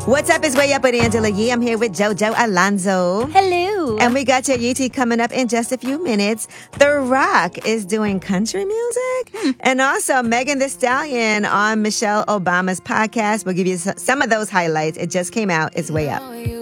What's up? It's Way Up with Angela Yee. I'm here with JoJo Alonzo. Hello. And we got your UT coming up in just a few minutes. The Rock is doing country music. And also Megan Thee Stallion on Michelle Obama's podcast. We'll give you some of those highlights. It just came out. It's Way Up.